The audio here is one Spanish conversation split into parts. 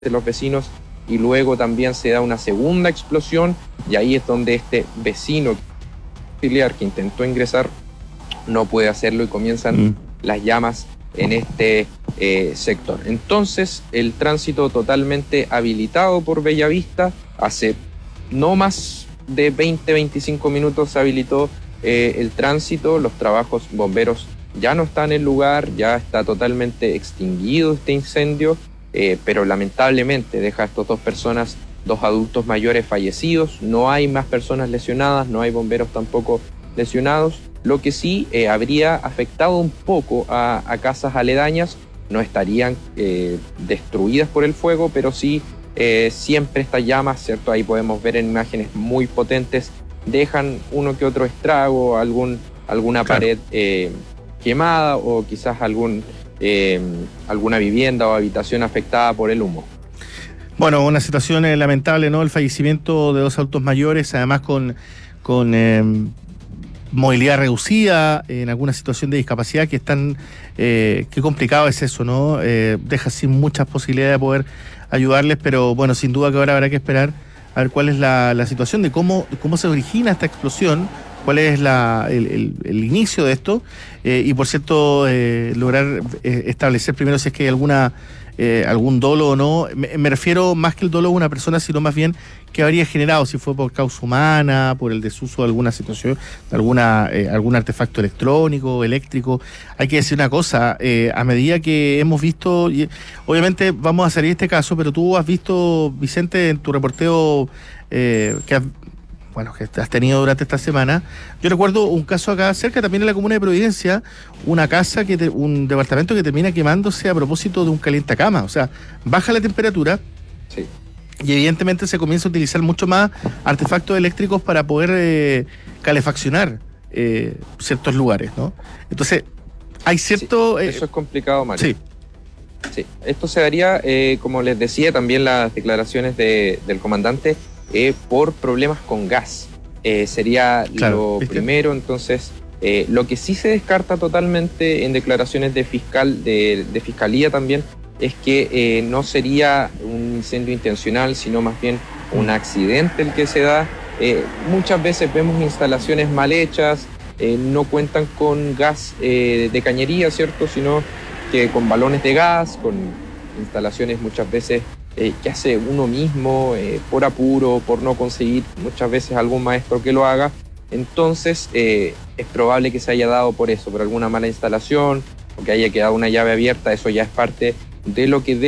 los vecinos, y luego también se da una segunda explosión, y ahí es donde este vecino auxiliar que intentó ingresar no puede hacerlo y comienzan las llamas en este sector. Entonces, el tránsito totalmente habilitado por Bellavista. Hace no más de 20-25 minutos se habilitó el tránsito. Los trabajos bomberos ya no están en el lugar, ya está totalmente extinguido este incendio, pero lamentablemente deja a estas dos personas, dos adultos mayores fallecidos. No hay más personas lesionadas, no hay bomberos tampoco lesionados. Lo que sí habría afectado un poco a casas aledañas, no estarían destruidas por el fuego, pero sí siempre estas llamas, ¿cierto? Ahí podemos ver en imágenes muy potentes, dejan uno que otro estrago, alguna pared quemada, o quizás alguna vivienda o habitación afectada por el humo. Bueno, una situación lamentable, ¿no? El fallecimiento de dos adultos mayores, además con movilidad reducida, en alguna situación de discapacidad que están, qué complicado es eso, ¿no? Deja sin muchas posibilidades de poder ayudarles, pero bueno, sin duda que ahora habrá que esperar a ver cuál es la situación de cómo se origina esta explosión, cuál es el inicio de esto, y por cierto, lograr establecer primero si es que hay algún dolo o no. Me refiero más que el dolo de una persona, sino más bien que habría generado, si fue por causa humana, por el desuso de alguna situación, de algún artefacto electrónico, eléctrico. Hay que decir una cosa, a medida que hemos visto, y obviamente vamos a salir de este caso, pero tú has visto, Vicente, en tu reporteo que has tenido durante esta semana. Yo recuerdo un caso acá cerca, también en la comuna de Providencia, una casa, un departamento que termina quemándose a propósito de un calientacama. O sea, baja la temperatura. Sí. Y evidentemente se comienza a utilizar mucho más artefactos eléctricos para poder calefaccionar ciertos lugares, ¿no? Entonces, hay cierto... Sí, eso es complicado, Mario. Sí. Sí, esto se daría, como les decía, también las declaraciones del comandante, por problemas con gas. Sería claro, lo primero. Entonces, lo que sí se descarta totalmente en declaraciones de fiscalía también es que no sería un incendio intencional, sino más bien un accidente el que se da. Muchas veces vemos instalaciones mal hechas, no cuentan con gas de cañería, ¿cierto? Sino que con balones de gas, con instalaciones muchas veces que hace uno mismo por apuro, por no conseguir muchas veces algún maestro que lo haga. Entonces es probable que se haya dado por eso, por alguna mala instalación, o que haya quedado una llave abierta. Eso ya es parte de lo que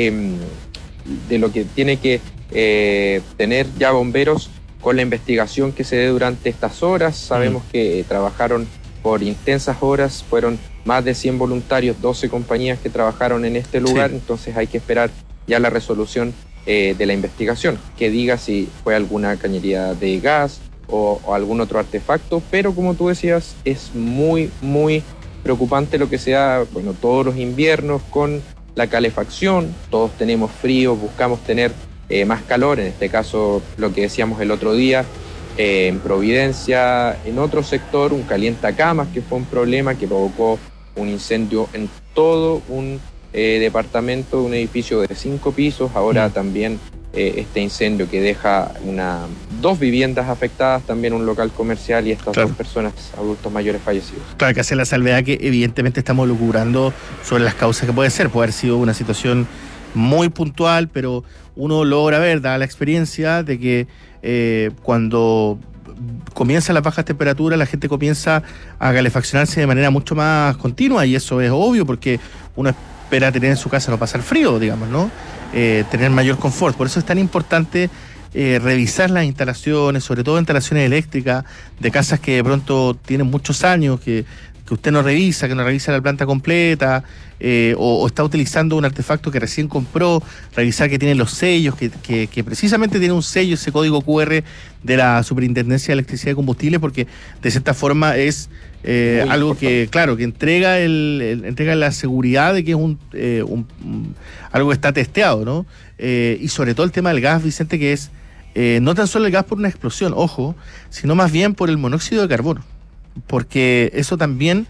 de lo que tiene que tener ya bomberos con la investigación que se dé durante estas horas. Sabemos que trabajaron por intensas horas, fueron más de 100 voluntarios, 12 compañías que trabajaron en este lugar. Sí. Entonces hay que esperar ya la resolución de la investigación, que diga si fue alguna cañería de gas o algún otro artefacto. Pero como tú decías, es muy, muy preocupante lo que se da, bueno, todos los inviernos con la calefacción. Todos tenemos frío, buscamos tener más calor. En este caso, lo que decíamos el otro día, en Providencia, en otro sector, un calientacamas, que fue un problema que provocó un incendio en todo un departamento, un edificio de 5 pisos. Ahora también este incendio que deja dos viviendas afectadas, también un local comercial, y estas dos personas, adultos mayores fallecidos. Claro, hay que hacer la salvedad que evidentemente estamos lucubrando sobre las causas que puede haber sido una situación muy puntual, pero uno logra ver, dada la experiencia, de que cuando comienzan las bajas temperaturas, la gente comienza a calefaccionarse de manera mucho más continua, y eso es obvio porque uno espera tener en su casa no pasar frío, digamos, ¿no? Tener mayor confort. Por eso es tan importante revisar las instalaciones, sobre todo instalaciones eléctricas de casas que de pronto tienen muchos años, que usted no revisa, que no revisa la planta completa, o está utilizando un artefacto que recién compró, revisar que tiene los sellos, que precisamente tiene un sello, ese código QR de la Superintendencia de Electricidad y Combustible, porque de cierta forma es algo que, claro, que entrega la seguridad de que es algo que está testeado, ¿no? Y sobre todo el tema del gas, Vicente, que es no tan solo el gas por una explosión, ojo, sino más bien por el monóxido de carbono, porque eso también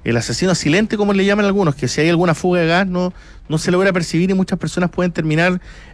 el asesino silente, como le llaman algunos, que si hay alguna fuga de gas no se logra percibir y muchas personas pueden terminar